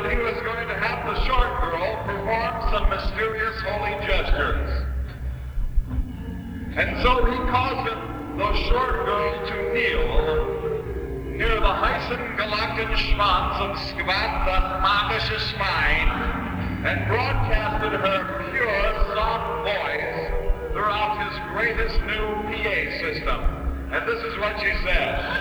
he was going to have the short girl perform some mysterious holy gestures. And so he caused the short girl to kneel near the Heisen Galacten Schwanz of Skvat Magische Schwein and broadcasted her pure, soft voice throughout his greatest new PA system. And this is what she said.